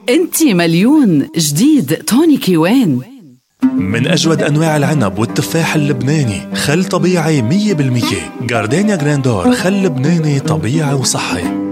انتي مليون جديد تونيكي وين؟ من أجود أنواع العنب والتفاح اللبناني، خل طبيعي 100%. جاردينيا جراندور، خل لبناني طبيعي وصحي.